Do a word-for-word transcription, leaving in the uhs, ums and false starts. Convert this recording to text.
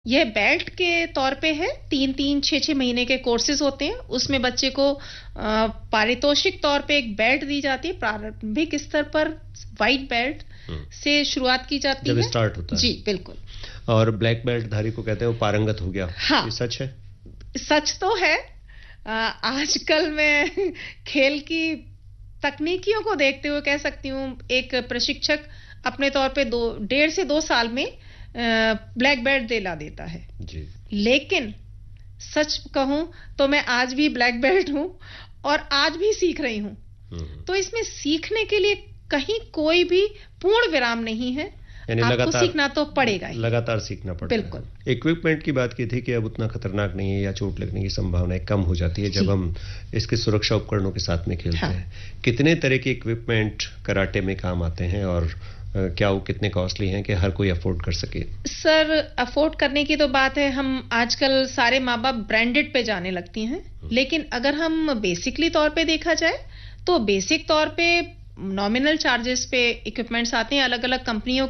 ये बेल्ट के तौर पे है, तीन तीन, छह छह महीने के कोर्सेज़ होते हैं, उसमें बच्चे को अ, पारितोषिक तौर पे एक बेल्ट दी जाती है, प्रारंभिक स्तर पर व्हाइट बेल्ट हुँ। से शुरुआत की जाती जब है। स्टार्ट होता है। जी, बिल्कुल। और ब्लैक बेल्ट धारी को कहते हैं वो पारंगत हो गया, हाँ। ये सच है? सच तो है। अ, आजकल मैं खेल की तकनीकियों को देखते हुए कह सकती हूँ, एक प्रशिक्षक अपने तौर पे दो डेढ़ से दो साल में अ, ब्लैक बेल्ट दिला देता है। जी। लेकिन सच कहूँ तो मैं आज भी ब्लैक बेल्ट हूँ और आज भी सीख रही हूँ। हुँ। तो इसमें सीखने के लिए कहीं कोई भी पूर्ण विराम नहीं है। यानी आपको लगातार सीखना तो पड़ेगा ही। लगातार सीखना पड़ता है। बिल्कुल। इक्विपमेंट की बात की थी कि अब उतना खतरनाक नहीं है या चोट लगने की संभावनाएं कम हो जाती है जी। जब हम इसके सुरक्षा उपकरणों के साथ में खेलते हाँ। हैं। कितने तरह के इक्विपमेंट कराटे में काम आते हैं और अ, क्या वो कितने कॉस्टली हैं कि हर कोई अफोर्ड कर सके? सर, अफोर्ड करने की तो बात है, हम आजकल सारे माँ-बाप ब्रांडेड पे जाने लगती हैं। लेकिन अगर हम बेसिकली तौर पे देखा जाए, तो बेसिक तौर पे नॉमिनल चार्जेस पे इक्विपमेंट्स आते हैं अलग-अलग कंपनियों